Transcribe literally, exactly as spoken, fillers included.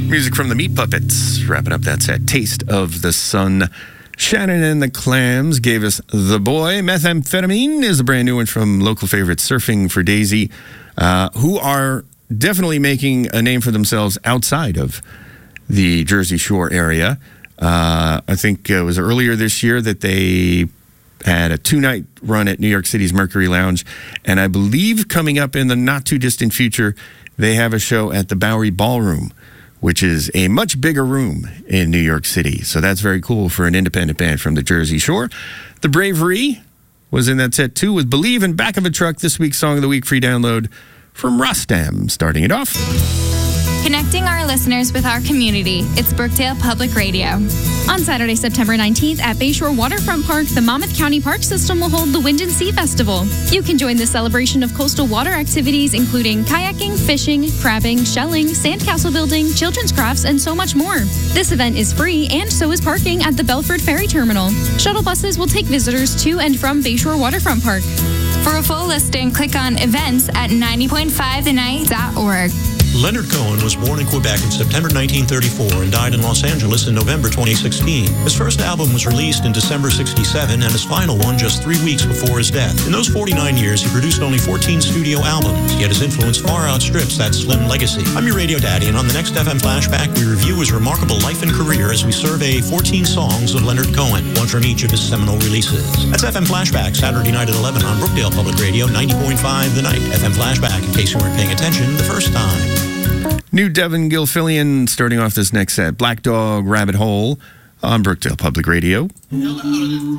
Music from the Meat Puppets, wrapping up that set. Taste of the Sun. Shannon and the Clams gave us The Boy. Methamphetamine is a brand new one from local favorite Surfing for Daisy, uh, who are definitely making a name for themselves outside of the Jersey Shore area. Uh, I think it was earlier this year that they had a two-night run at New York City's Mercury Lounge, and I believe coming up in the not-too-distant future, they have a show at the Bowery Ballroom, which is a much bigger room in New York City. So that's very cool for an independent band from the Jersey Shore. The Bravery was in that set, too, with Believe in Back of a Truck, this week's Song of the Week free download from Rustam, starting it off. Connecting our listeners with our community, it's Brookdale Public Radio. On Saturday, September nineteenth at Bayshore Waterfront Park, the Monmouth County Park System will hold the Wind and Sea Festival. You can join the celebration of coastal water activities, including kayaking, fishing, crabbing, shelling, sandcastle building, children's crafts, and so much more. This event is free, and so is parking at the Belford Ferry Terminal. Shuttle buses will take visitors to and from Bayshore Waterfront Park. For a full listing, click on events at ninety point five the night dot org. Leonard Cohen was born in Quebec in September nineteen thirty-four and died in Los Angeles in November twenty sixteen. His first album was released in December sixty-seven and his final one just three weeks before his death. In those forty-nine years, he produced only fourteen studio albums, yet his influence far outstrips that slim legacy. I'm your radio daddy, and on the next F M Flashback, we review his remarkable life and career as we survey fourteen songs of Leonard Cohen, one from each of his seminal releases. That's F M Flashback, Saturday night at eleven on Brookdale Public Radio, ninety point five The Night. F M Flashback, in case you weren't paying attention the first time. New Devon Gilfillian starting off this next set. Black Dog, Rabbit Hole on Brookdale Public Radio.